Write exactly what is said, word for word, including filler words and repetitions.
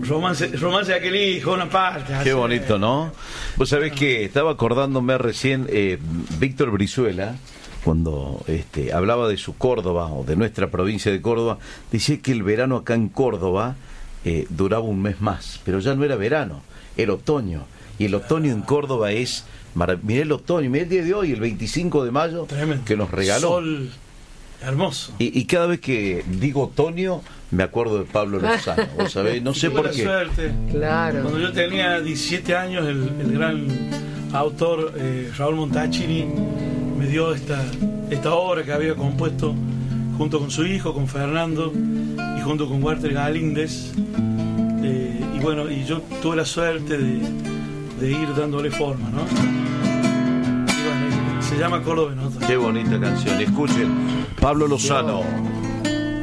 romance, romance de aquel hijo, una parte. Qué bonito, ¿no? Vos sabés que estaba acordándome recién, eh, Víctor Brizuela, cuando este, hablaba de su Córdoba, o de nuestra provincia de Córdoba, decía que el verano acá en Córdoba eh, duraba un mes más, pero ya no era verano, era otoño. Y el otoño en Córdoba es... Mirá el otoño, mirá el día de hoy, el veinticinco de mayo, tremendo, que nos regaló. Sol hermoso. Y, y cada vez que digo otoño, me acuerdo de Pablo Lozano, ¿vos sabés? No sé por qué. Suerte. Claro. Cuando yo tenía diecisiete años, el, el gran autor eh, Raúl Montachini me dio esta, esta obra que había compuesto junto con su hijo, con Fernando, y junto con Walter Galíndez. Eh, y bueno, y yo tuve la suerte de, de ir dándole forma, ¿no? Y bueno, se llama Córdoba en Otoño. Qué bonita canción. Escuchen, Pablo Lozano.